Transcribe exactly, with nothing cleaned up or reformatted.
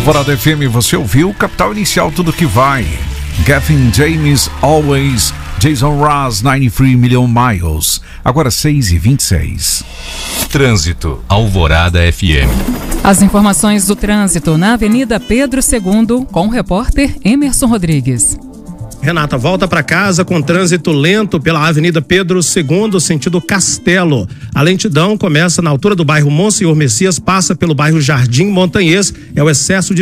Alvorada F M, você ouviu Capital Inicial, tudo que vai. Gavin James, Always. Jason Ross, noventa e três Million Miles. Agora seis e vinte e seis. Trânsito, Alvorada F M. As informações do trânsito na Avenida Pedro segundo, com o repórter Emerson Rodrigues. Renata, volta para casa com trânsito lento pela Avenida Pedro segundo, sentido Castelo. A lentidão começa na altura do bairro Monsenhor Messias, passa pelo bairro Jardim Montanhês. É o excesso de